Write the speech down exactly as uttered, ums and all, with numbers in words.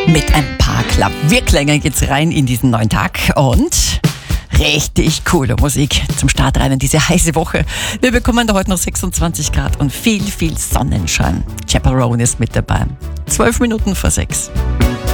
Mit ein paar Klavierklängen geht's rein in diesen neuen Tag und richtig coole Musik zum Start rein in diese heiße Woche. Wir bekommen da heute noch sechsundzwanzig Grad und viel, viel Sonnenschein. Chappell Roan ist mit dabei. Zwölf Minuten vor sechs.